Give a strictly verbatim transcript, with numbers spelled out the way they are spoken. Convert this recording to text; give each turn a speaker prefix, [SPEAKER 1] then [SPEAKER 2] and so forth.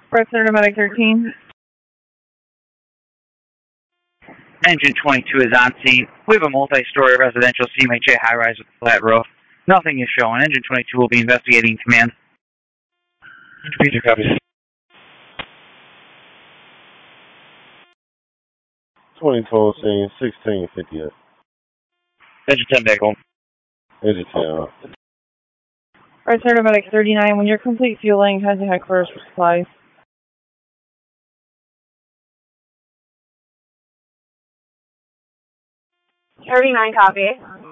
[SPEAKER 1] Fred Center Medic thirteen.
[SPEAKER 2] Engine twenty-two is on scene. We have a multi-story residential C M H A high-rise with a flat roof. Nothing is showing. Engine twenty-two will be investigating command.
[SPEAKER 3] Peter copies. twenty-four scene, sixteen fifty-eight.
[SPEAKER 4] Engine ten back home.
[SPEAKER 3] Engine ten.
[SPEAKER 1] Fred Center Medic thirty-nine. When you're complete fueling, head to headquarters for supplies.
[SPEAKER 5] thirty-nine copy.